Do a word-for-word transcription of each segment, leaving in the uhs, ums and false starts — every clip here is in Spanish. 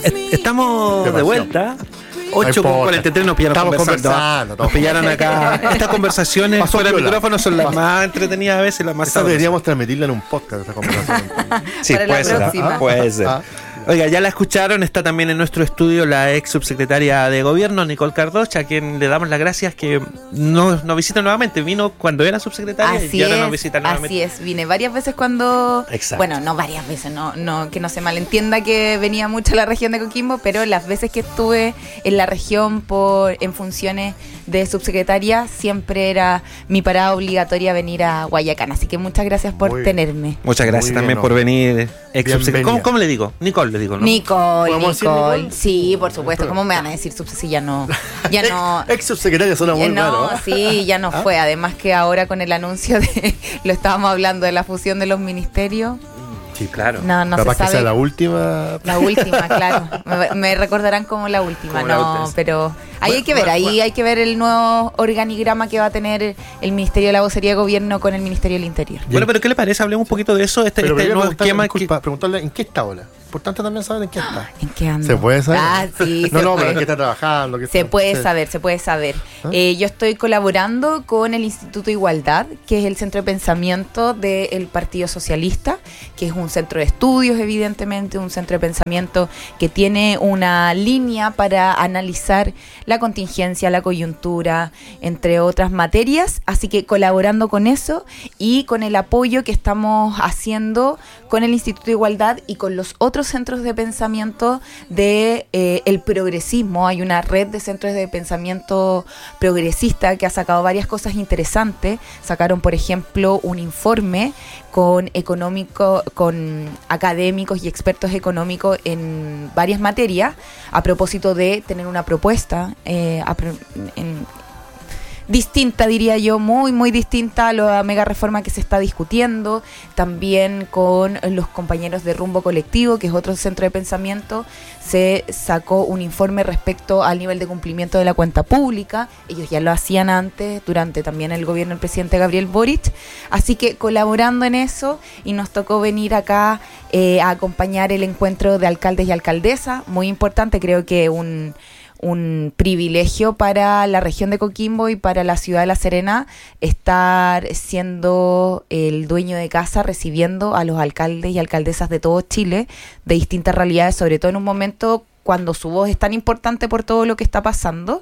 Estamos de vuelta. ocho con cuarenta y tres nos pillaron Estamos conversando. conversando, Nos pillaron acá. Estas conversaciones Pasó fuera del piola. micrófono son las más entretenidas a veces, las más Esta sabrosas. deberíamos transmitirla en un podcast, esta conversación. Sí, Para la puede ser. próxima. Puede ser. Ah. Oiga, ya la escucharon, está también en nuestro estudio la ex subsecretaria de Gobierno, Nicole Cardocha, a quien le damos las gracias que nos, nos visita nuevamente. Vino cuando era subsecretaria Así y ahora es, nos visita nuevamente. así es, vine varias veces cuando... Exacto. Bueno, no varias veces, no, no que no se malentienda que venía mucho a la región de Coquimbo, pero las veces que estuve en la región por en funciones de subsecretaria, siempre era mi parada obligatoria venir a Guayacán. Así que muchas gracias por Muy bien. tenerme. Muchas gracias Muy también bien, por ¿no? venir, ex subsecretaria. Bienvenida. ¿Cómo, ¿Cómo le digo? Nicole le digo, ¿no? Nicole, ¿Podemos decir Nicole. Nicole? Sí, por supuesto. ¿Cómo me van a decir subsecretaria? Ya no... Ya no Ex subsecretaria suena muy Eh, no, raro. ¿eh? sí, ya no ¿Ah? fue. Además que ahora con el anuncio de... Lo estábamos hablando de la fusión de los ministerios. Sí, claro. No, no Capaz se que sabe. sea la última. La última, claro. Me, me recordarán como la última, Como la no, última. pero ahí hay que Bueno, ver, ahí bueno. hay que ver el nuevo organigrama que va a tener el Ministerio de la Vocería de Gobierno con el Ministerio del Interior. Bueno, pero ¿qué le parece? Hablemos un poquito de eso, este, Pero este primero nuevo preguntarle, esquema disculpa, preguntarle en qué está ahora. Importante también saber en qué está. ¿En qué ando? ¿Se puede saber? Ah, sí, No, se no, puede. pero en qué está trabajando. qué Se está- puede sí. saber, se puede saber. ¿Ah? Eh, yo estoy colaborando con el Instituto Igualdad, que es el centro de pensamiento del Partido Socialista, que es un centro de estudios, evidentemente, un centro de pensamiento que tiene una línea para analizar la contingencia, la coyuntura, entre otras materias. Así que colaborando con eso y con el apoyo que estamos haciendo con el Instituto de Igualdad y con los otros centros de pensamiento de eh, el progresismo. Hay una red de centros de pensamiento progresista que ha sacado varias cosas interesantes. Sacaron, por ejemplo, un informe con económico, con académicos y expertos económicos en varias materias a propósito de tener una propuesta eh, a pro- en, distinta, diría yo, muy, muy distinta a la mega reforma que se está discutiendo. También con los compañeros de Rumbo Colectivo, que es otro centro de pensamiento, se sacó un informe respecto al nivel de cumplimiento de la cuenta pública. Ellos ya lo hacían antes, durante también el gobierno del presidente Gabriel Boric. Así que colaborando en eso, y nos tocó venir acá eh, a acompañar el encuentro de alcaldes y alcaldesas. Muy importante, creo que un... un privilegio para la región de Coquimbo y para la ciudad de La Serena estar siendo el dueño de casa, recibiendo a los alcaldes y alcaldesas de todo Chile, de distintas realidades, sobre todo en un momento cuando su voz es tan importante por todo lo que está pasando.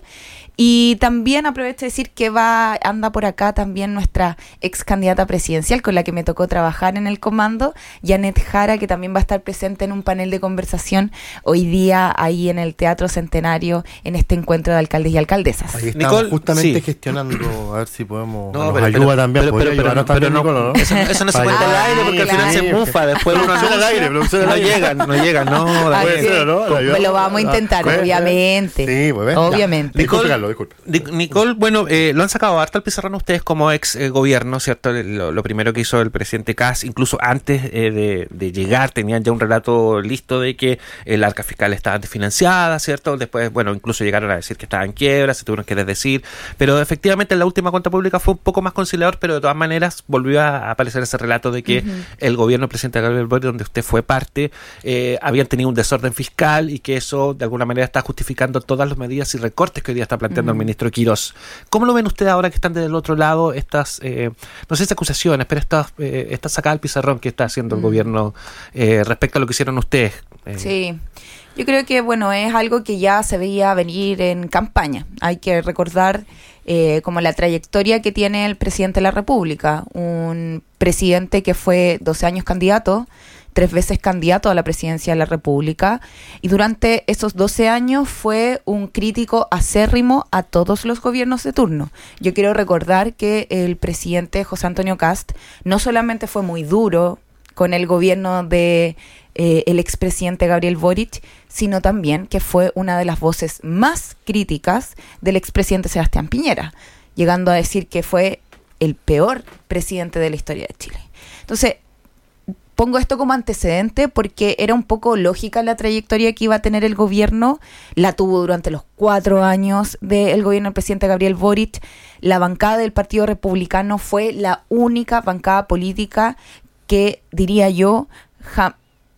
Y también aprovecho de decir que va anda por acá también nuestra ex candidata presidencial con la que me tocó trabajar en el comando, Janet Jara, que también va a estar presente en un panel de conversación hoy día ahí en el Teatro Centenario en este encuentro de alcaldes y alcaldesas. Ahí estamos Nicole, justamente sí. gestionando a ver si podemos. No, nos pero- ayuda pero- también. pero- podría pero- ayudarnos pero- también, pero no, Nicola, ¿no? Eso, eso no se Para cuenta al ayudar. aire porque al final claro. se mufa. Después uno Producción al anuncia, aire, producción al no aire. llegan, no llegan, no. Ah, David. sí. Bueno, ¿no? La ayuda. Lo vamos a intentar, Ah, obviamente. Sí, pues ven. Obviamente. Ya. Disculpe, Nicole- Carlos, disculpe. Nic- Nicole, bueno, eh, lo han sacado harto al pizarrón ustedes como ex eh, gobierno, ¿cierto? Lo, lo primero que hizo el presidente Kast, incluso antes eh, de, de llegar, tenían ya un relato listo de que el arca fiscal estaba desfinanciada, ¿cierto? Después, bueno, incluso llegaron a decir que estaba en quiebra, se tuvieron que desdecir, pero efectivamente la última cuenta pública fue un poco más conciliador, pero de todas maneras volvió a aparecer ese relato de que Ujú. el gobierno del presidente Gabriel Boric, donde usted fue parte, eh, habían tenido un desorden fiscal y que eso de alguna manera está justificando todas las medidas y recortes que hoy día está planteando Mm. el ministro Quirós. ¿Cómo lo ven ustedes ahora que están del otro lado estas, eh, no sé si acusaciones, pero estas, eh, esta sacada al pizarrón que está haciendo el Mm. gobierno eh, respecto a lo que hicieron ustedes? Eh, Sí, yo creo que bueno, es algo que ya se veía venir en campaña. Hay que recordar eh, como la trayectoria que tiene el presidente de la República, un presidente que fue doce años candidato, tres veces candidato a la presidencia de la República, y durante esos doce años fue un crítico acérrimo a todos los gobiernos de turno. Yo quiero recordar que el presidente José Antonio Kast no solamente fue muy duro con el gobierno de eh, el expresidente Gabriel Boric, sino también que fue una de las voces más críticas del expresidente Sebastián Piñera, llegando a decir que fue el peor presidente de la historia de Chile. Entonces, pongo esto como antecedente porque era un poco lógica la trayectoria que iba a tener el gobierno. La tuvo durante los cuatro años del gobierno del presidente Gabriel Boric. La bancada del Partido Republicano fue la única bancada política que, diría yo, ja-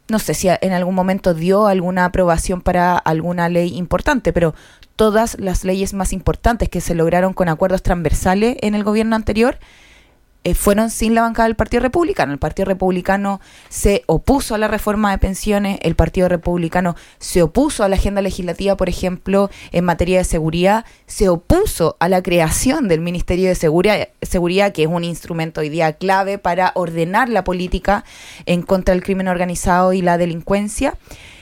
no sé si en algún momento dio alguna aprobación para alguna ley importante, pero todas las leyes más importantes que se lograron con acuerdos transversales en el gobierno anterior eh, fueron sin la bancada del Partido Republicano. El Partido Republicano se opuso a la reforma de pensiones, el Partido Republicano se opuso a la agenda legislativa, por ejemplo, en materia de seguridad, se opuso a la creación del Ministerio de Seguridad, seguridad que es un instrumento hoy día clave para ordenar la política en contra del crimen organizado y la delincuencia.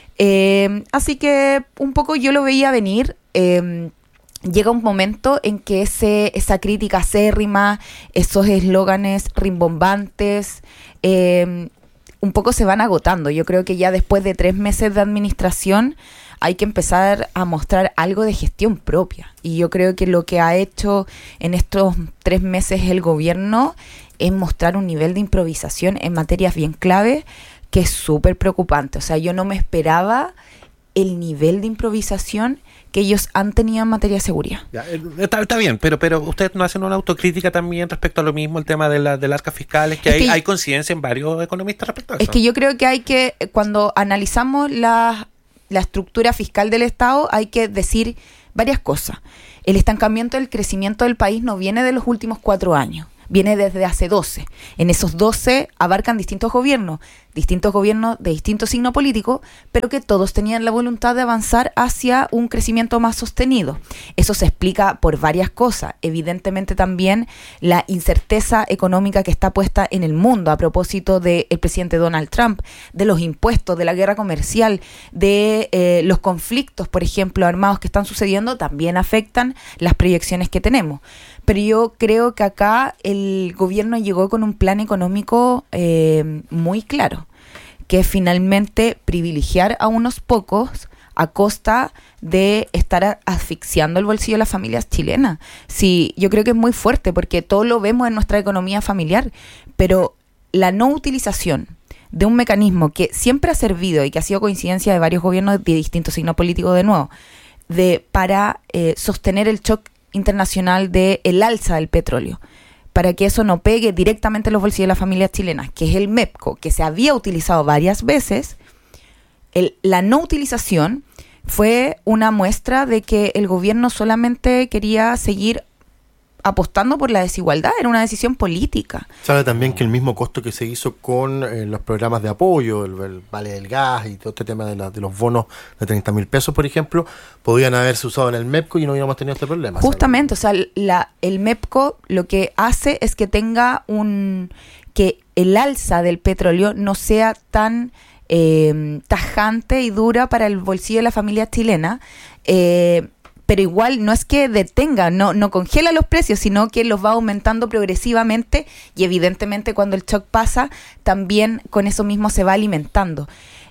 Eh, así que un poco yo lo veía venir. Eh, llega un momento en que ese, esa crítica acérrima, esos eslóganes rimbombantes, eh, un poco se van agotando. Yo creo que ya después de tres meses de administración hay que empezar a mostrar algo de gestión propia. Y yo creo que lo que ha hecho en estos tres meses el gobierno es mostrar un nivel de improvisación en materias bien clave que es súper preocupante. O sea, yo no me esperaba el nivel de improvisación que ellos han tenido en materia de seguridad. Ya, está, está bien, pero pero ustedes no hacen una autocrítica también respecto a lo mismo, el tema de la de las arcas fiscales, que, es hay, que hay coincidencia en varios economistas respecto a eso. Es que yo creo que hay que, cuando analizamos la, la estructura fiscal del Estado, hay que decir varias cosas. El estancamiento del crecimiento del país no viene de los últimos cuatro años. Viene desde hace doce. En esos doce abarcan distintos gobiernos, distintos gobiernos de distinto signo político, pero que todos tenían la voluntad de avanzar hacia un crecimiento más sostenido. Eso se explica por varias cosas. Evidentemente también la incerteza económica que está puesta en el mundo a propósito del presidente Donald Trump, de los impuestos, de la guerra comercial, de eh, los conflictos, por ejemplo, armados que están sucediendo, también afectan las proyecciones que tenemos. Pero yo creo que acá el gobierno llegó con un plan económico eh, muy claro, que es finalmente privilegiar a unos pocos a costa de estar asfixiando el bolsillo de las familias chilenas. Sí, yo creo que es muy fuerte porque todo lo vemos en nuestra economía familiar, pero la no utilización de un mecanismo que siempre ha servido y que ha sido coincidencia de varios gobiernos de distintos signos políticos de nuevo, de para eh, sostener el shock internacional de el alza del petróleo, para que eso no pegue directamente en los bolsillos de las familias chilenas, que es el MEPCO, que se había utilizado varias veces. El, la no utilización fue una muestra de que el gobierno solamente quería seguir apostando por la desigualdad, era una decisión política. Sabe también que el mismo costo que se hizo con eh, los programas de apoyo, el, el vale del gas y todo este tema de, la, de los bonos de treinta mil pesos, por ejemplo, podían haberse usado en el MEPCO y no hubiéramos tenido este problema. Justamente, ¿sabe? O sea, la, el MEPCO lo que hace es que tenga un... que el alza del petróleo no sea tan eh, tajante y dura para el bolsillo de la familia chilena, eh, pero igual no es que detenga, no, no congela los precios, sino que los va aumentando progresivamente y evidentemente cuando el shock pasa, también con eso mismo se va alimentando.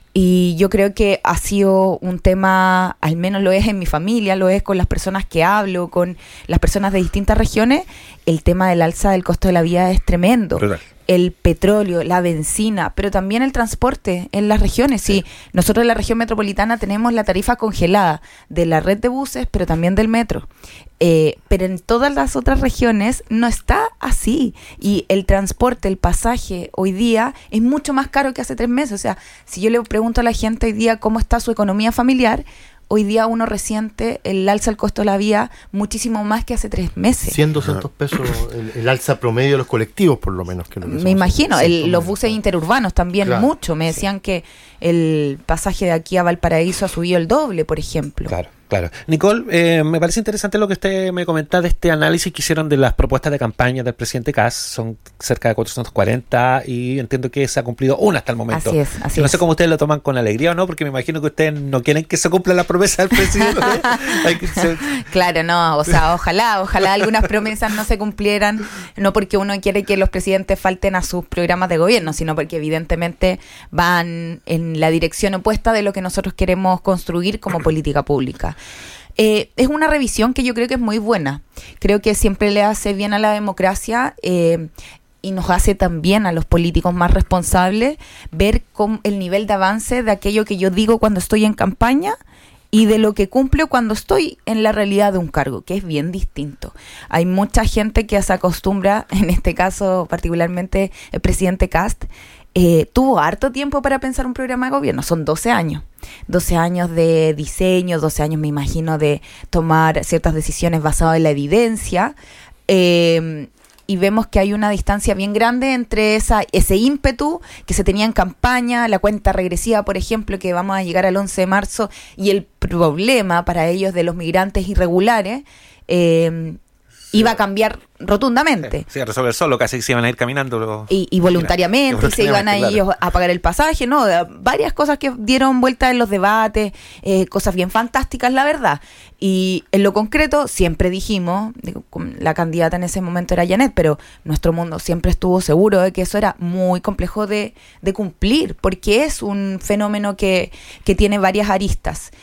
Y yo creo que ha sido un tema, al menos lo es en mi familia, lo es con las personas que hablo, con las personas de distintas regiones, el tema del alza del costo de la vida es tremendo. Total. El petróleo, la benzina, pero también el transporte en las regiones. Sí, nosotros en la región metropolitana tenemos la tarifa congelada de la red de buses, pero también del metro. Eh, pero en todas las otras regiones no está así. Y el transporte, el pasaje hoy día es mucho más caro que hace tres meses. O sea, si yo le pregunto a la gente hoy día cómo está su economía familiar, hoy día uno resiente el alza del costo de la vida muchísimo más que hace tres meses. cien, doscientos pesos el, el alza promedio de los colectivos, por lo menos. Que lo que Me imagino, el, los buses interurbanos también, claro, mucho. Me decían sí. que el pasaje de aquí a Valparaíso ha subido el doble, por ejemplo. Claro. Claro. Nicole, eh, me parece interesante lo que usted me comentaba de este análisis que hicieron de las propuestas de campaña del presidente Kast. Son cerca de cuatrocientos cuarenta y entiendo que se ha cumplido una hasta el momento. Así es, así no es. sé cómo ustedes lo toman con alegría o no, porque me imagino que ustedes no quieren que se cumpla la promesa del presidente. Hay que ser... Claro, no, o sea, ojalá, ojalá algunas promesas no se cumplieran, no porque uno quiere que los presidentes falten a sus programas de gobierno, sino porque evidentemente van en la dirección opuesta de lo que nosotros queremos construir como política pública. Eh, es una revisión que yo creo que es muy buena. Creo que siempre le hace bien a la democracia eh, y nos hace también a los políticos más responsables ver con el nivel de avance de aquello que yo digo cuando estoy en campaña y de lo que cumplo cuando estoy en la realidad de un cargo, que es bien distinto. Hay mucha gente que se acostumbra, en este caso particularmente el presidente Kast, eh, tuvo harto tiempo para pensar un programa de gobierno. Son doce años. doce años de diseño, doce años me imagino de tomar ciertas decisiones basadas en la evidencia. Eh, y vemos que hay una distancia bien grande entre esa ese ímpetu que se tenía en campaña, la cuenta regresiva, por ejemplo, que vamos a llegar al once de marzo, y el problema para ellos de los migrantes irregulares, eh, iba a cambiar rotundamente. Sí, a resolver solo, casi que se iban a ir caminando. Los... Y, y voluntariamente, Mira, y se iban a claro. ellos a pagar el pasaje, ¿no? Varias cosas que dieron vuelta en los debates, eh, cosas bien fantásticas, la verdad. Y en lo concreto, siempre dijimos, digo, la candidata en ese momento era Janet, pero nuestro mundo siempre estuvo seguro de que eso era muy complejo de, de cumplir, porque es un fenómeno que, que tiene varias aristas.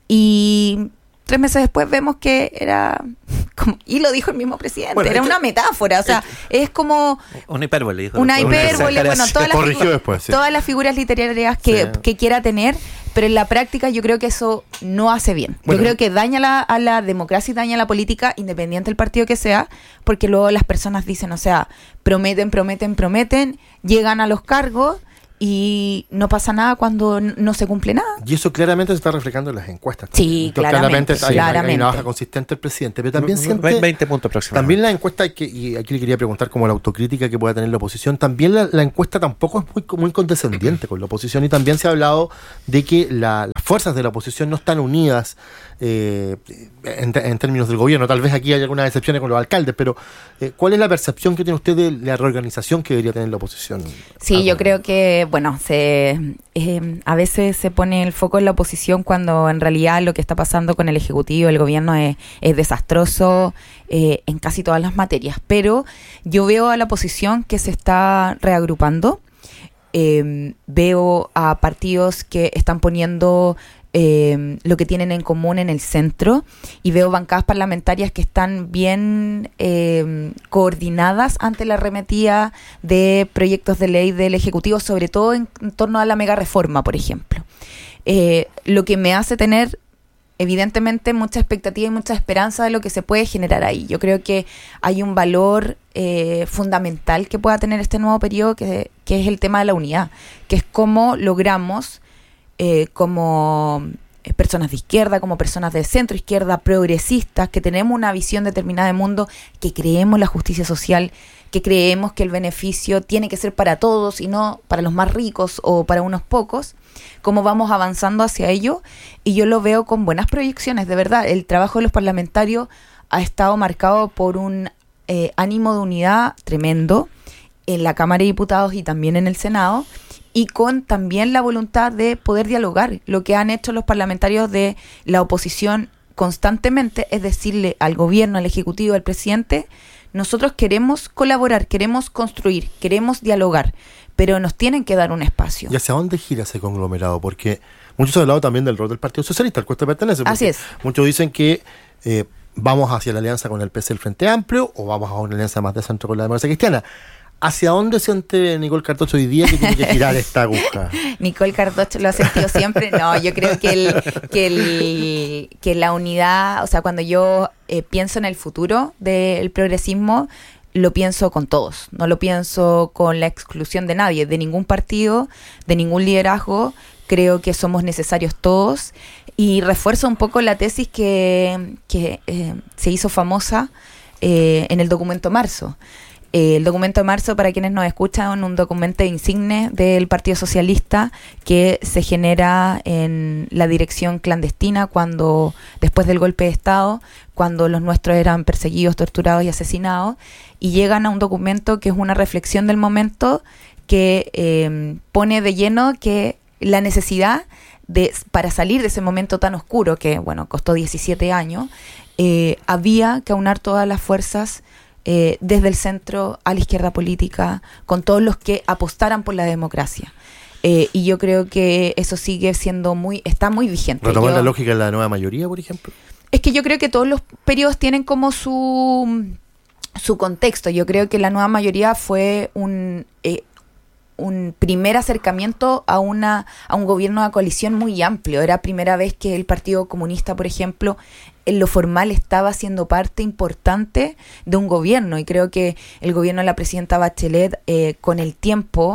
Y tres meses después vemos que era, como, y lo dijo el mismo presidente, bueno, era es que, una metáfora, o sea, es, es como una hipérbole, dijo. una hipérbole, bueno, todas las, corrigió después, sí. todas las figuras literarias que, Sí. que quiera tener, pero en la práctica yo creo que eso no hace bien. Bueno. Yo creo que daña la, a la democracia y daña a la política, independiente del partido que sea, porque luego las personas dicen, o sea, prometen, prometen, prometen, llegan a los cargos y no pasa nada cuando n- no se cumple nada. Y eso claramente se está reflejando en las encuestas. Sí, Entonces, claramente, hay, hay- hay claramente. una baja consistente del presidente, pero también siente... veinte puntos aproximadamente. También la encuesta, que, y aquí le quería preguntar como la autocrítica que pueda tener la oposición, también la, la encuesta tampoco es muy, muy condescendiente con la oposición, y también se ha hablado de que la, las fuerzas de la oposición no están unidas eh, en, en términos del gobierno. Tal vez aquí hay algunas excepciones con los alcaldes, pero eh, ¿cuál es la percepción que tiene usted de la reorganización que debería tener la oposición? Sí, Ah, yo creo que, bueno, se eh, a veces se pone el foco en la oposición cuando en realidad lo que está pasando con el Ejecutivo, el gobierno es, es desastroso eh, en casi todas las materias. Pero yo veo a la oposición que se está reagrupando, eh, veo a partidos que están poniendo Eh, lo que tienen en común en el centro, y veo bancadas parlamentarias que están bien eh, coordinadas ante la arremetida de proyectos de ley del Ejecutivo, sobre todo en, en torno a la mega reforma, por ejemplo. Eh, lo que me hace tener evidentemente mucha expectativa y mucha esperanza de lo que se puede generar ahí. Yo creo que hay un valor eh, fundamental que pueda tener este nuevo periodo, que, que es el tema de la unidad, que es cómo logramos Eh, como personas de izquierda, como personas de centro izquierda, progresistas, que tenemos una visión determinada del mundo, que creemos en la justicia social, que creemos que el beneficio tiene que ser para todos y no para los más ricos o para unos pocos, cómo vamos avanzando hacia ello. Y yo lo veo con buenas proyecciones, de verdad. El trabajo de los parlamentarios ha estado marcado por un eh, ánimo de unidad tremendo en la Cámara de Diputados y también en el Senado, y con también la voluntad de poder dialogar. Lo que han hecho los parlamentarios de la oposición constantemente es decirle al gobierno, al ejecutivo, al presidente: nosotros queremos colaborar, queremos construir, queremos dialogar, pero nos tienen que dar un espacio. ¿Y hacia dónde gira ese conglomerado? Porque muchos han hablado también del rol del Partido Socialista, al cual usted pertenece. Así es. Muchos dicen que eh, vamos hacia la alianza con el P C, el Frente Amplio, o vamos a una alianza más de centro con la democracia cristiana. ¿Hacia dónde siente Nicole Cartocho hoy día que tiene que girar esta aguja? Nicole Cartocho lo ha sentido siempre. No, yo creo que el, que el, que la unidad, o sea, cuando yo eh, pienso en el futuro del progresismo, lo pienso con todos. No lo pienso con la exclusión de nadie, de ningún partido, de ningún liderazgo. Creo que somos necesarios todos, y refuerzo un poco la tesis que, que eh, se hizo famosa eh, en el documento Marzo. El documento de marzo, para quienes nos escuchan, un documento insigne del Partido Socialista que se genera en la dirección clandestina cuando, después del golpe de Estado, cuando los nuestros eran perseguidos, torturados y asesinados, y llegan a un documento que es una reflexión del momento, que eh, pone de lleno que la necesidad de, para salir de ese momento tan oscuro, que bueno, costó diecisiete años, eh, había que aunar todas las fuerzas Eh, desde el centro a la izquierda política, con todos los que apostaran por la democracia. Eh, y yo creo que eso sigue siendo muy, está muy vigente. ¿Retomar Yo, la lógica de la nueva mayoría, por ejemplo? es que yo creo que todos los periodos tienen como su, su contexto. Yo creo que la nueva mayoría fue un... Eh, un primer acercamiento a una a un gobierno de coalición muy amplio. Era primera vez que el Partido Comunista, por ejemplo, en lo formal estaba siendo parte importante de un gobierno, y creo que el gobierno de la presidenta Bachelet eh, con el tiempo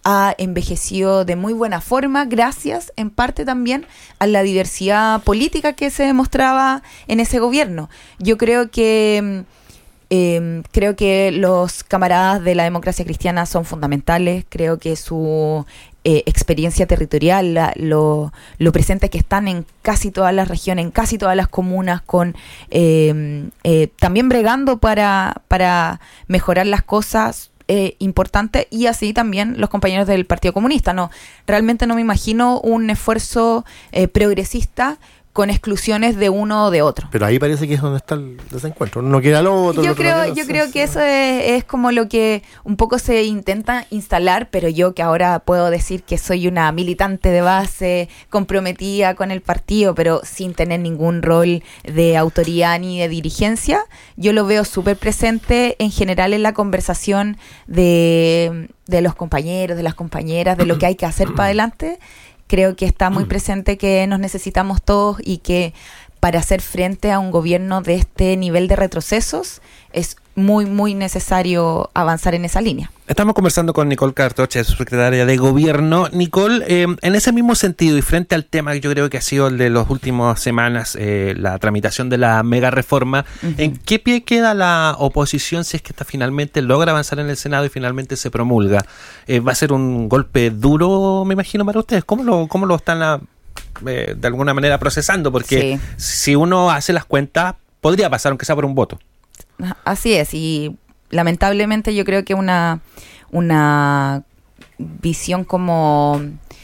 ha envejecido de muy buena forma, gracias en parte también a la diversidad política que se demostraba en ese gobierno. Yo creo que eh, creo que los camaradas de la Democracia Cristiana son fundamentales, creo que su eh, experiencia territorial, la, lo, lo presente que están en casi todas las regiones, en casi todas las comunas, con eh, eh, también bregando para, para mejorar las cosas, Eh, importante, y así también los compañeros del Partido Comunista. No, realmente no me imagino un esfuerzo eh, progresista con exclusiones de uno o de otro. Pero ahí parece que es donde está el desencuentro. Uno quiere al otro. Yo otro creo, no yo creo que eso es, es como lo que un poco se intenta instalar, pero yo que ahora puedo decir que soy una militante de base, comprometida con el partido, pero sin tener ningún rol de autoridad ni de dirigencia, yo lo veo súper presente en general en la conversación de, de los compañeros, de las compañeras, de lo que hay que hacer para adelante. Creo que está muy presente que nos necesitamos todos y que para hacer frente a un gobierno de este nivel de retrocesos es muy, muy necesario avanzar en esa línea. Estamos conversando con Nicole Cartoche, subsecretaria de Gobierno. Nicole, eh, en ese mismo sentido y frente al tema que yo creo que ha sido el de las últimas semanas, eh, la tramitación de la mega reforma, uh-huh. ¿En qué pie queda la oposición si es que esta finalmente logra avanzar en el Senado y finalmente se promulga? Eh, ¿Va a ser un golpe duro, me imagino, para ustedes? ¿Cómo lo, cómo lo están a, eh, de alguna manera procesando? Porque sí. Si uno hace las cuentas, podría pasar aunque sea por un voto. Así es, y lamentablemente yo creo que una, una visión como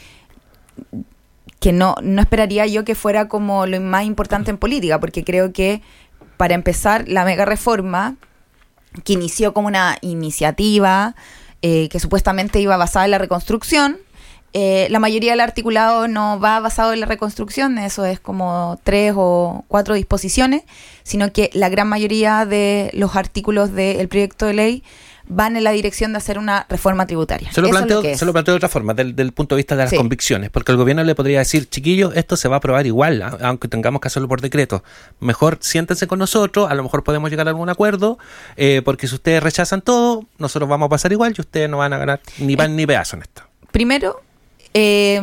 que no, no esperaría yo que fuera como lo más importante en política, porque creo que para empezar la mega reforma, que inició como una iniciativa eh, que supuestamente iba basada en la reconstrucción, Eh, la mayoría del articulado no va basado en la reconstrucción, eso es como tres o cuatro disposiciones, sino que la gran mayoría de los artículos del proyecto de ley van en la dirección de hacer una reforma tributaria. Se lo, planteo, se lo planteo de otra forma, del, del punto de vista de las sí. convicciones, porque el gobierno le podría decir, chiquillos, esto se va a aprobar igual, aunque tengamos que hacerlo por decreto. Mejor siéntense con nosotros, a lo mejor podemos llegar a algún acuerdo, eh, porque si ustedes rechazan todo, nosotros vamos a pasar igual y ustedes no van a ganar ni pan eh, ni pedazo en esto. Primero, Eh,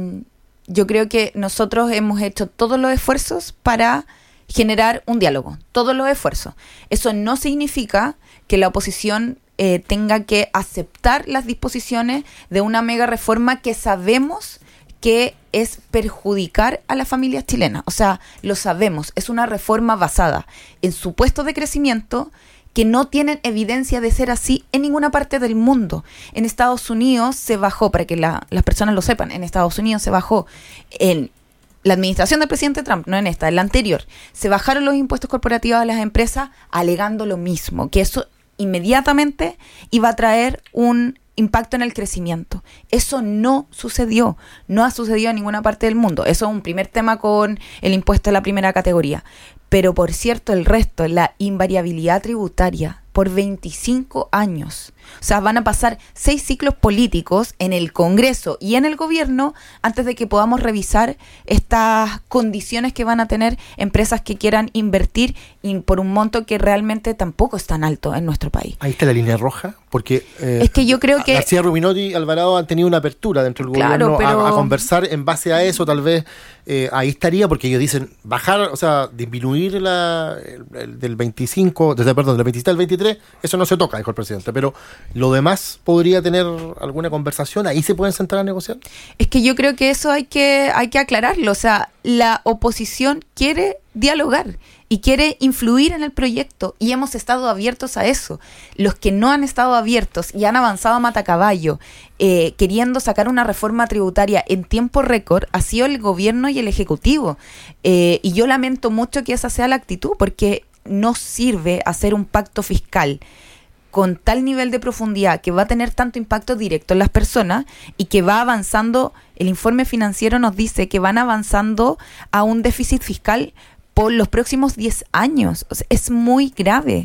yo creo que nosotros hemos hecho todos los esfuerzos para generar un diálogo, todos los esfuerzos. Eso no significa que la oposición eh, tenga que aceptar las disposiciones de una mega reforma que sabemos que es perjudicar a las familias chilenas. O sea, lo sabemos, es una reforma basada en supuestos de crecimiento que no tienen evidencia de ser así en ninguna parte del mundo. En Estados Unidos se bajó, para que la, las personas lo sepan, en Estados Unidos se bajó en la administración del presidente Trump, no en esta, en la anterior, se bajaron los impuestos corporativos a las empresas alegando lo mismo, que eso inmediatamente iba a traer un impacto en el crecimiento. Eso no sucedió, no ha sucedido en ninguna parte del mundo. Eso es un primer tema con el impuesto de la primera categoría. Pero por cierto, el resto, la invariabilidad tributaria por veinticinco años. O sea, van a pasar seis ciclos políticos en el Congreso y en el gobierno antes de que podamos revisar estas condiciones que van a tener empresas que quieran invertir y por un monto que realmente tampoco es tan alto en nuestro país. Ahí está la línea roja, porque eh, es que yo creo que García Rubinotti y Alvarado han tenido una apertura dentro del claro, gobierno pero... a, a conversar en base a eso, tal vez eh, ahí estaría, porque ellos dicen bajar, o sea, disminuir la, el, el, del veinticinco, desde perdón, del veintisiete al veintitrés, eso no se toca, dijo el presidente, pero lo demás podría tener alguna conversación, ahí se pueden sentar a negociar. Es que yo creo que eso hay que hay que aclararlo, o sea, la oposición quiere dialogar y quiere influir en el proyecto y hemos estado abiertos a eso. Los que no han estado abiertos y han avanzado a matacaballo eh, queriendo sacar una reforma tributaria en tiempo récord ha sido el gobierno y el ejecutivo, eh, y yo lamento mucho que esa sea la actitud, porque no sirve hacer un pacto fiscal con tal nivel de profundidad que va a tener tanto impacto directo en las personas y que va avanzando. El informe financiero nos dice que van avanzando a un déficit fiscal por los próximos diez años. O sea, es muy grave.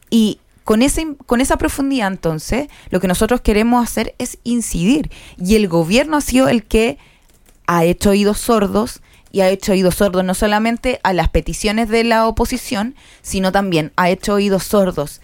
Y con, ese, con esa profundidad, entonces, lo que nosotros queremos hacer es incidir. Y el gobierno ha sido el que ha hecho oídos sordos, y ha hecho oídos sordos no solamente a las peticiones de la oposición, sino también ha hecho oídos sordos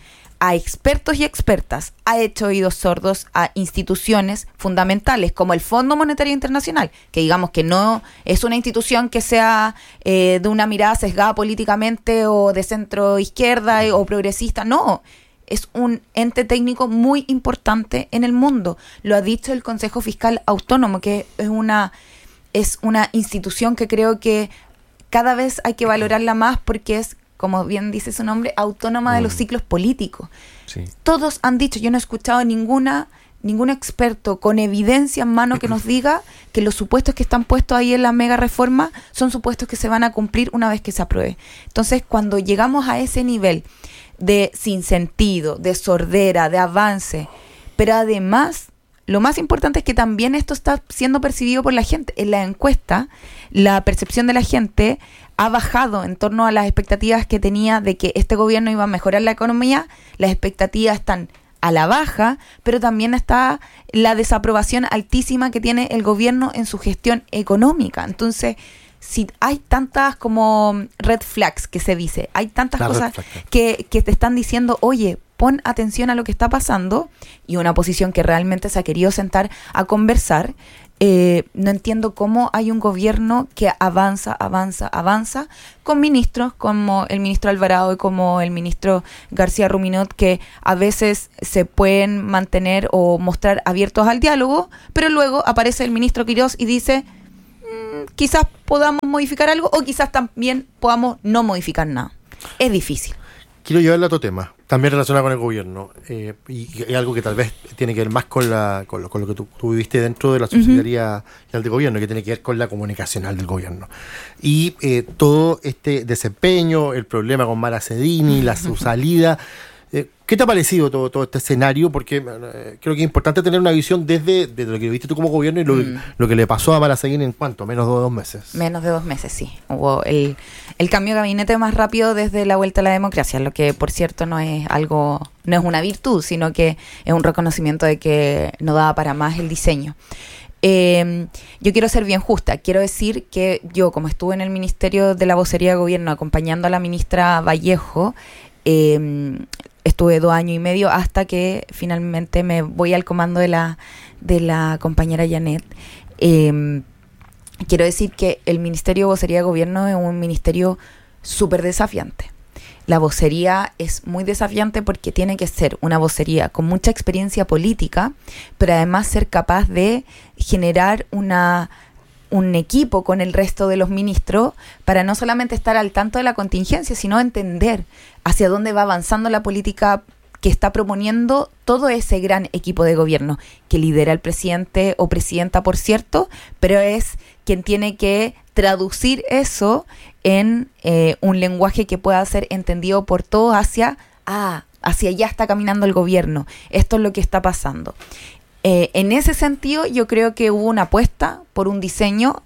a expertos y expertas, ha hecho oídos sordos a instituciones fundamentales como el Fondo Monetario Internacional, que digamos que no es una institución que sea eh, de una mirada sesgada políticamente o de centro izquierda o progresista, no, es un ente técnico muy importante en el mundo. Lo ha dicho el Consejo Fiscal Autónomo, que es una, es una institución que creo que cada vez hay que valorarla más porque es, como bien dice su nombre, autónoma de los ciclos políticos. Sí. Todos han dicho, yo no he escuchado ninguna ningún experto con evidencia en mano que nos diga que los supuestos que están puestos ahí en la mega reforma son supuestos que se van a cumplir una vez que se apruebe. Entonces, cuando llegamos a ese nivel de sinsentido, de sordera, de avance, pero además, lo más importante es que también esto está siendo percibido por la gente. En la encuesta, la percepción de la gente ha bajado en torno a las expectativas que tenía de que este gobierno iba a mejorar la economía. Las expectativas están a la baja, pero también está la desaprobación altísima que tiene el gobierno en su gestión económica. Entonces, si hay tantas como red flags que se dice, hay tantas la cosas que, que te están diciendo, oye, pon atención a lo que está pasando, y una oposición que realmente se ha querido sentar a conversar, eh, no entiendo cómo hay un gobierno que avanza, avanza, avanza, con ministros como el ministro Alvarado y como el ministro García Ruminot, que a veces se pueden mantener o mostrar abiertos al diálogo, pero luego aparece el ministro Quirós y dice, mmm, quizás podamos modificar algo o quizás también podamos no modificar nada. Es difícil. Quiero llevarle a otro tema, también relacionado con el gobierno, eh, y, y algo que tal vez tiene que ver más con la con lo, con lo que tú, tú viviste dentro de la subsecretaría uh-huh. del gobierno, que tiene que ver con la comunicacional del gobierno. Y eh, todo este desempeño, el problema con Mara Sedini, la su salida. Eh, ¿Qué te ha parecido todo, todo este escenario? Porque eh, creo que es importante tener una visión desde, desde lo que viste tú como gobierno y lo, mm. lo que le pasó a Mara Sedini en cuánto, menos de dos meses. Menos de dos meses, sí. Hubo el, el cambio de gabinete más rápido desde la vuelta a la democracia, lo que por cierto no es algo, no es una virtud, sino que es un reconocimiento de que no daba para más el diseño. Eh, yo quiero ser bien justa, quiero decir que yo, como estuve en el Ministerio de la Vocería de Gobierno acompañando a la ministra Vallejo, eh, estuve dos años y medio hasta que finalmente me voy al comando de la, de la compañera Janet. Eh, quiero decir que el Ministerio de Vocería de Gobierno es un ministerio súper desafiante. La vocería es muy desafiante porque tiene que ser una vocería con mucha experiencia política, pero además ser capaz de generar una... un equipo con el resto de los ministros para no solamente estar al tanto de la contingencia, sino entender hacia dónde va avanzando la política que está proponiendo todo ese gran equipo de gobierno que lidera el presidente o presidenta, por cierto, pero es quien tiene que traducir eso en eh, un lenguaje que pueda ser entendido por todos hacia, ah, hacia allá está caminando el gobierno, esto es lo que está pasando. Eh, en ese sentido, yo creo que hubo una apuesta por un diseño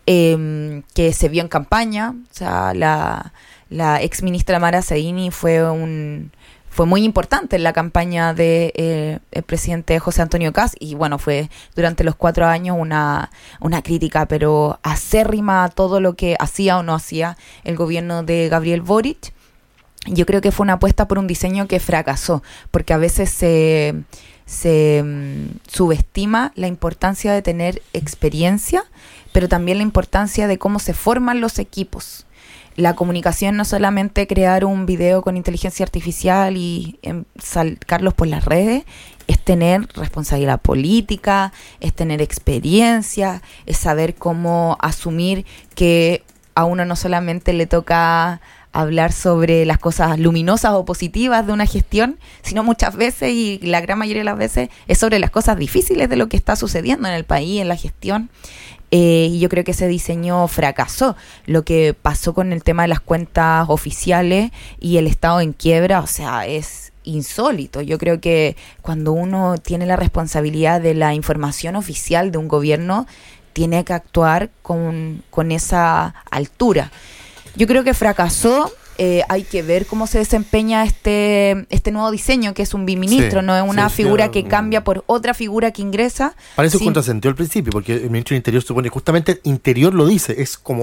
eh, que se vio en campaña. O sea, la, la ex ministra Mara Sedini fue un fue muy importante en la campaña de eh, el presidente José Antonio Kast, y bueno, fue durante los cuatro años una, una crítica, pero acérrima a todo lo que hacía o no hacía el gobierno de Gabriel Boric. Yo creo que fue una apuesta por un diseño que fracasó, porque a veces se... se um, subestima la importancia de tener experiencia, pero también la importancia de cómo se forman los equipos. La comunicación no solamente crear un video con inteligencia artificial y eh, sacarlos por las redes, es tener responsabilidad política, es tener experiencia, es saber cómo asumir que a uno no solamente le toca hablar sobre las cosas luminosas o positivas de una gestión, sino muchas veces, y la gran mayoría de las veces, es sobre las cosas difíciles de lo que está sucediendo en el país, en la gestión. Eh, y yo creo que ese diseño fracasó. Lo que pasó con el tema de las cuentas oficiales y el Estado en quiebra, o sea, es insólito. Yo creo que cuando uno tiene la responsabilidad de la información oficial de un gobierno, tiene que actuar con, con esa altura. Yo creo que fracasó. Eh, hay que ver cómo se desempeña este este nuevo diseño, que es un biministro, sí, no es una sí, figura sí, que cambia por otra figura que ingresa. Parece sin... un contrasentido al principio, porque el ministro del Interior supone justamente Interior lo dice, es como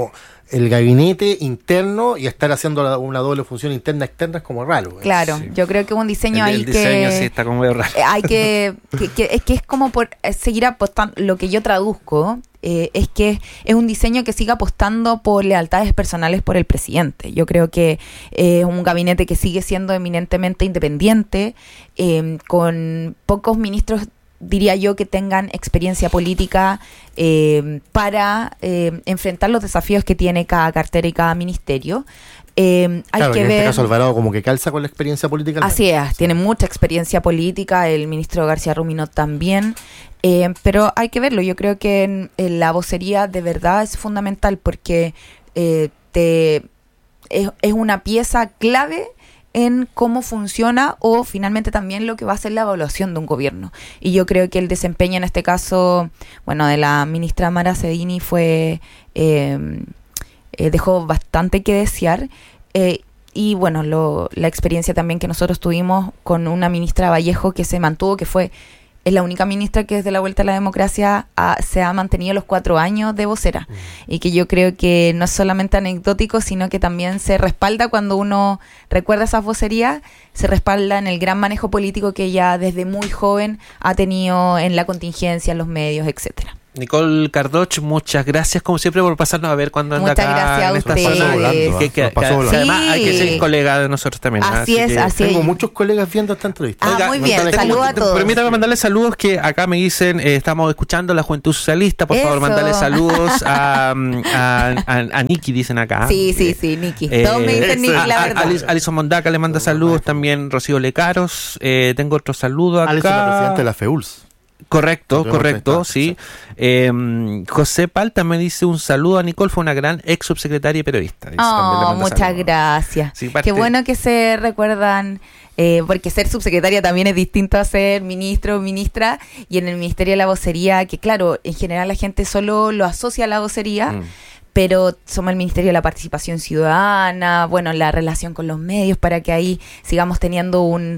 el gabinete interno y estar haciendo una doble función interna-externa es como raro. Claro, sí. Yo creo que es un diseño el, ahí el diseño que... sí está como medio raro. Hay que... que, que es que es como por seguir apostando, lo que yo traduzco, eh, es que es un diseño que siga apostando por lealtades personales por el presidente. Yo creo que es eh, un gabinete que sigue siendo eminentemente independiente, eh, con pocos ministros, diría yo, que tengan experiencia política eh, para eh, enfrentar los desafíos que tiene cada cartera y cada ministerio. Eh, hay claro, que en ver, este caso Alvarado como que calza con la experiencia política. Así es, sí. Tiene mucha experiencia política, el ministro García Ruminot también, eh, pero hay que verlo. Yo creo que en, en la vocería de verdad es fundamental porque eh, te, es, es una pieza clave en cómo funciona o finalmente también lo que va a ser la evaluación de un gobierno. Y yo creo que el desempeño en este caso, bueno, de la ministra Mara Cedini fue, eh, eh, dejó bastante que desear. Eh, y bueno, lo, la experiencia también que nosotros tuvimos con una ministra Vallejo que se mantuvo, que fue, es la única ministra que desde la vuelta a la democracia ha, se ha mantenido los cuatro años de vocera. Mm. Y que yo creo que no es solamente anecdótico, sino que también se respalda cuando uno recuerda esas vocerías, se respalda en el gran manejo político que ella desde muy joven ha tenido en la contingencia, en los medios, etcétera. Nicole Cardoch, muchas gracias como siempre por pasarnos a ver cuando anda muchas acá. Gracias a ustedes. Que, que, que, pasó que además hay que ser colega de nosotros también. Así, así es, así Tengo es. muchos colegas viendo esta entrevista. Ah, Oiga, muy bien, saludos a todos. Permítame mandarle saludos que acá me dicen, eh, estamos escuchando la Juventud Socialista, por Eso. favor mandarle saludos a, a, a, a Niki, dicen acá. Sí, sí, sí, Niki. Eh, Todos me dicen Niki, la a, verdad. Alice, Alison Mondaca le manda saludos, también Rocío Lecaros, eh, tengo otro saludo acá. Alison, la presidenta de la FEULS. Correcto, correcto, está, sí. Eh, José Palta me dice un saludo a Nicole, fue una gran ex subsecretaria y periodista. Dice, oh, muchas saludos. Gracias. Sí, parte... Qué bueno que se recuerdan, eh, porque ser subsecretaria también es distinto a ser ministro o ministra, y en el Ministerio de la Vocería, que claro, en general la gente solo lo asocia a la vocería, mm. pero somos el Ministerio de la Participación Ciudadana, bueno, la relación con los medios, para que ahí sigamos teniendo un...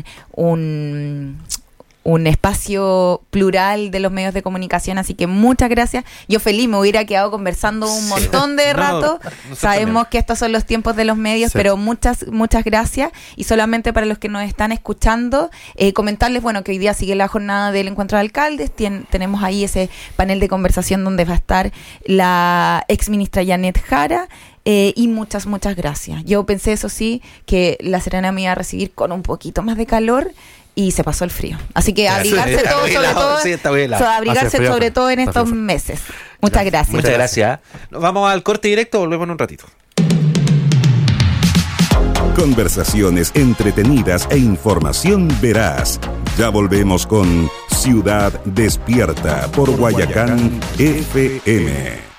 un un espacio plural de los medios de comunicación, así que muchas gracias. Yo feliz, me hubiera quedado conversando un montón de rato. No, no Sabemos también. Que estos son los tiempos de los medios, sí. Pero muchas muchas gracias. Y solamente para los que nos están escuchando, eh, comentarles, bueno, que hoy día sigue la jornada del encuentro de alcaldes. Tien, tenemos ahí ese panel de conversación donde va a estar la ex ministra Janet Jara. Eh, y muchas, muchas gracias. Yo pensé, eso sí, que La Serena me iba a recibir con un poquito más de calor, y se pasó el frío. Así que abrigarse todo, sobre todo, sí, so, abrigarse frío, sobre todo en estos meses. Muchas gracias. Muchas gracias. Nos vamos al corte directo, volvemos en un ratito. Conversaciones entretenidas e información veraz. Ya volvemos con Ciudad Despierta por Guayacán F M.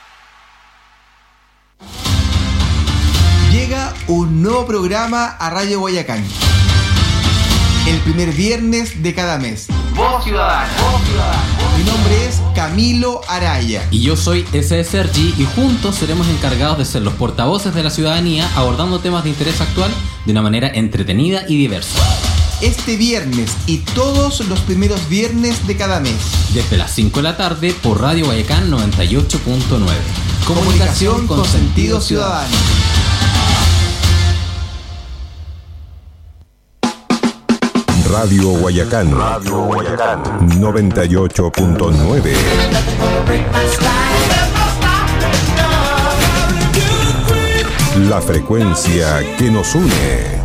Llega un nuevo programa a Radio Guayacán. El primer viernes de cada mes. Voz Ciudadana. Voz Ciudadana. Mi nombre es Camilo Araya. Y yo soy S S R G, y juntos seremos encargados de ser los portavoces de la ciudadanía, abordando temas de interés actual de una manera entretenida y diversa. Este viernes y todos los primeros viernes de cada mes. Desde las cinco de la tarde por Radio Guayacán noventa y ocho punto nueve. Comunicación con sentido ciudadano. Radio Guayacán, Radio Guayacán noventa y ocho punto nueve. La frecuencia que nos une.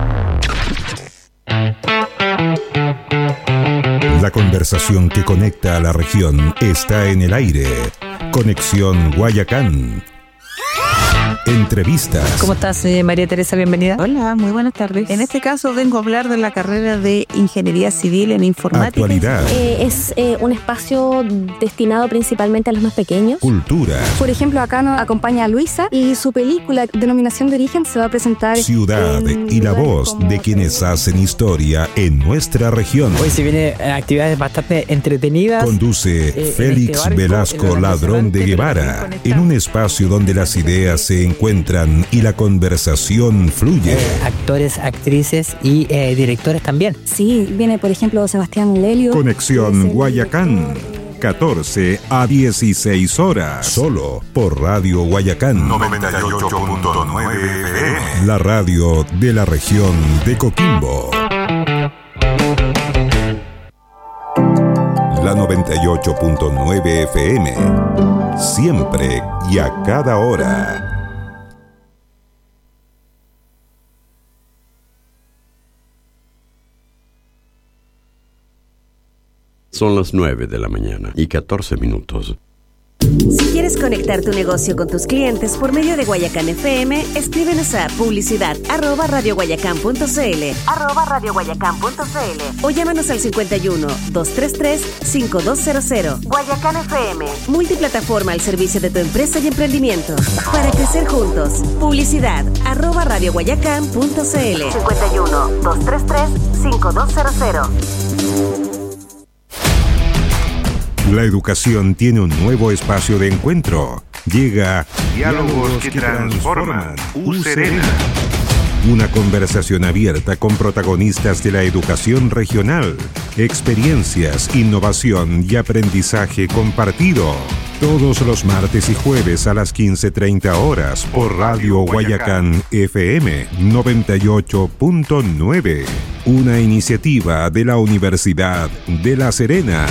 La conversación que conecta a la región está en el aire. Conexión Guayacán. Entrevistas. ¿Cómo estás, eh, María Teresa? Bienvenida. Hola, muy buenas tardes. En este caso vengo a hablar de la carrera de Ingeniería Civil en Informática. Actualidad. Eh, es eh, un espacio destinado principalmente a los más pequeños. Cultura. Por ejemplo, acá nos acompaña a Luisa y su película Denominación de Origen se va a presentar. Ciudad y la voz de quienes hacen historia en nuestra región. Hoy se vienen actividades bastante entretenidas. Conduce eh, Félix este barco, Velasco Ladrón de Guevara, en un espacio donde las ideas se encuentran y la conversación fluye. Eh, actores, actrices y eh, directores también. Sí, viene por ejemplo Sebastián Lelio. Conexión Guayacán. catorce a dieciséis horas. Solo por Radio Guayacán noventa y ocho punto nueve F M. La radio de la región de Coquimbo. La noventa y ocho punto nueve F M. Siempre y a cada hora. Son las nueve de la mañana y catorce minutos. Si quieres conectar tu negocio con tus clientes por medio de Guayacán F M, escríbenos a publicidad arroba radioguayacán.cl arroba radioguayacán.cl o llámanos al cincuenta y uno, doscientos treinta y tres, cincuenta y dos cero cero. Guayacán F M, multiplataforma al servicio de tu empresa y emprendimiento. Para crecer juntos, publicidad arroba radioguayacán.cl cincuenta y uno, doscientos treinta y tres, cincuenta y dos cero cero. La educación tiene un nuevo espacio de encuentro. Llega Diálogos que transforman. U Serena. Una conversación abierta con protagonistas de la educación regional, experiencias, innovación y aprendizaje compartido. Todos los martes y jueves a las quince treinta horas por Radio Guayacán F M noventa y ocho punto nueve. Una iniciativa de la Universidad de La Serena.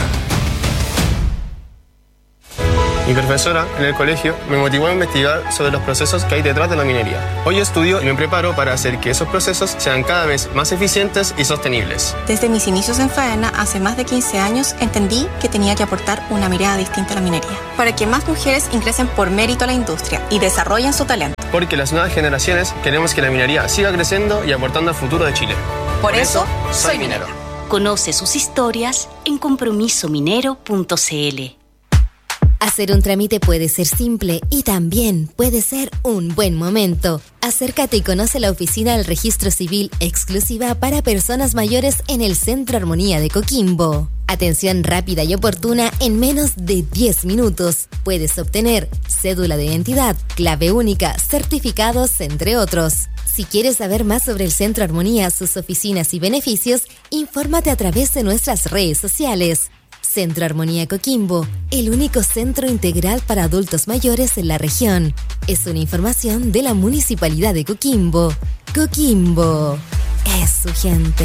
Mi profesora en el colegio me motivó a investigar sobre los procesos que hay detrás de la minería. Hoy estudio y me preparo para hacer que esos procesos sean cada vez más eficientes y sostenibles. Desde mis inicios en Faena, hace más de quince años, entendí que tenía que aportar una mirada distinta a la minería, para que más mujeres ingresen por mérito a la industria y desarrollen su talento. Porque las nuevas generaciones queremos que la minería siga creciendo y aportando al futuro de Chile. Por, por eso, soy minero. Conoce sus historias en compromiso minero punto c l. Hacer un trámite puede ser simple y también puede ser un buen momento. Acércate y conoce la oficina del Registro Civil exclusiva para personas mayores en el Centro Armonía de Coquimbo. Atención rápida y oportuna en menos de diez minutos. Puedes obtener cédula de identidad, clave única, certificados, entre otros. Si quieres saber más sobre el Centro Armonía, sus oficinas y beneficios, infórmate a través de nuestras redes sociales. Centro Armonía Coquimbo, el único centro integral para adultos mayores en la región. Es una información de la Municipalidad de Coquimbo. Coquimbo es su gente.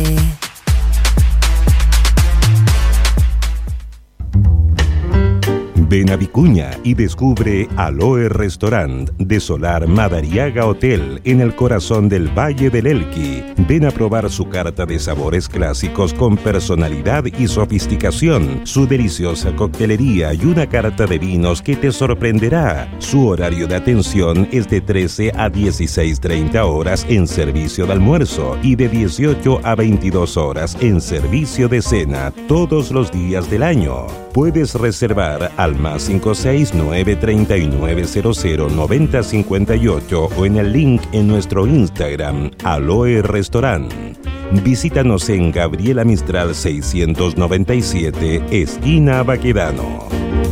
Ven a Vicuña y descubre Aloe Restaurant de Solar Madariaga Hotel en el corazón del Valle del Elqui. Ven a probar su carta de sabores clásicos con personalidad y sofisticación, su deliciosa coctelería y una carta de vinos que te sorprenderá. Su horario de atención es de trece a dieciséis treinta horas en servicio de almuerzo y de dieciocho a veintidós horas en servicio de cena todos los días del año. Puedes reservar al más cinco seis nueve tres nueve cero cero nueve cero cinco ocho o en el link en nuestro Instagram, Aloe Restaurant. Visítanos en Gabriela Mistral seiscientos noventa y siete, esquina Baquedano.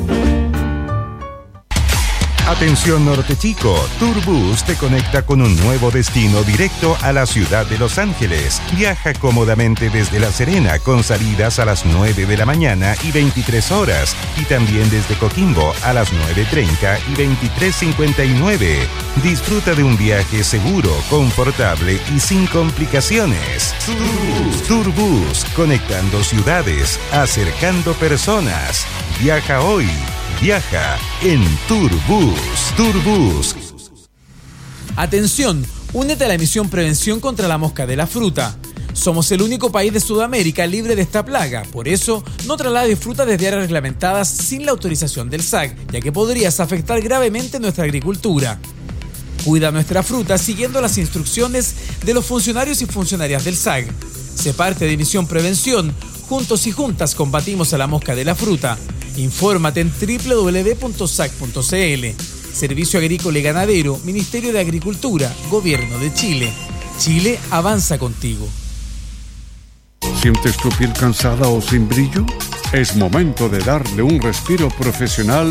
Atención Norte Chico, Turbus te conecta con un nuevo destino directo a la ciudad de Los Ángeles. Viaja cómodamente desde La Serena con salidas a las nueve de la mañana y veintitrés horas y también desde Coquimbo a las nueve treinta y veintitrés cincuenta y nueve. Disfruta de un viaje seguro, confortable y sin complicaciones. Turbus, Turbus, conectando ciudades, acercando personas. Viaja hoy. Viaja en Turbus. Turbus. Atención, únete a la misión Prevención contra la Mosca de la Fruta. Somos el único país de Sudamérica libre de esta plaga. Por eso, no traslades fruta desde áreas reglamentadas sin la autorización del S A C, ya que podrías afectar gravemente nuestra agricultura. Cuida nuestra fruta siguiendo las instrucciones de los funcionarios y funcionarias del S A C. Sé parte de Misión Prevención. Juntos y juntas combatimos a la mosca de la fruta. Infórmate en doble u doble u doble u punto s a c punto c l. Servicio Agrícola y Ganadero, Ministerio de Agricultura, Gobierno de Chile. Chile avanza contigo. ¿Sientes tu piel cansada o sin brillo? Es momento de darle un respiro profesional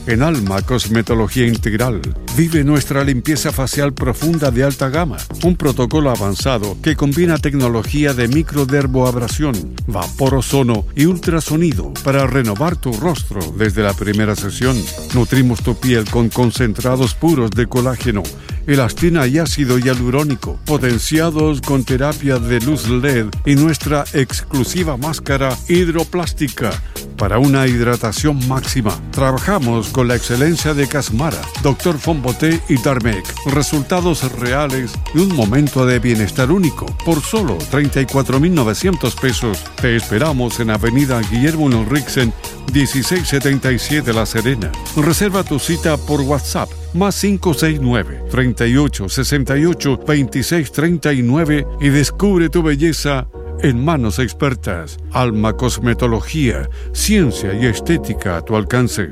En Alma Cosmetología Integral vive nuestra limpieza facial profunda de alta gama, un protocolo avanzado que combina tecnología de microdermoabrasión, vapor ozono y ultrasonido para renovar tu rostro desde la primera sesión. Nutrimos tu piel con concentrados puros de colágeno, elastina y ácido hialurónico, potenciados con terapia de luz L E D y nuestra exclusiva máscara hidroplástica para una hidratación máxima. Trabajamos con la excelencia de Casmara, Doctor Fonboté y Darmec. Resultados reales y un momento de bienestar único por solo treinta y cuatro mil novecientos pesos. Te esperamos en Avenida Guillermo Enrixen, dieciséis setenta y siete La Serena. Reserva tu cita por WhatsApp más cinco seis nueve, treinta y ocho, sesenta y ocho, veintiséis treinta y nueve y descubre tu belleza en manos expertas. Alma Cosmetología, ciencia y estética a tu alcance.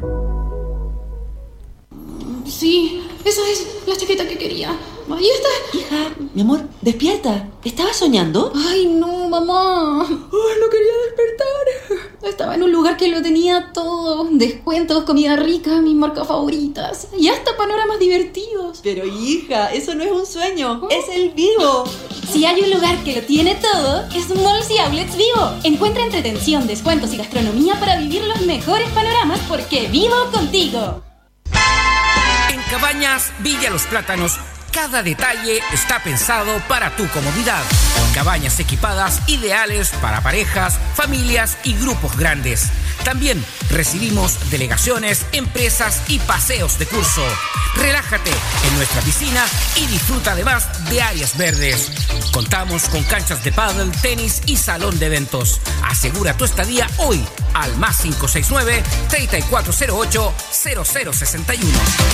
Sí, esa es la chaqueta que quería. Ahí está. Hija, mi amor, despierta. ¿Estabas soñando? Ay, no, mamá. Ay, no quería despertar. Estaba en un lugar que lo tenía todo. Descuentos, comida rica, mis marcas favoritas. Y hasta panoramas divertidos. Pero hija, eso no es un sueño. Es el Vivo. Si hay un lugar que lo tiene todo, es Malls y Outlets Vivo. Encuentra entretención, descuentos y gastronomía para vivir los mejores panoramas porque vivo contigo. En Cabañas Villa Los Plátanos, cada detalle está pensado para tu comodidad. Cabañas equipadas ideales para parejas, familias y grupos grandes. También recibimos delegaciones, empresas y paseos de curso. Relájate en nuestra piscina y disfruta además de áreas verdes. Contamos con canchas de pádel, tenis y salón de eventos. Asegura tu estadía hoy al más cinco seis nueve, treinta y cuatro cero ocho, cero cero sesenta y uno.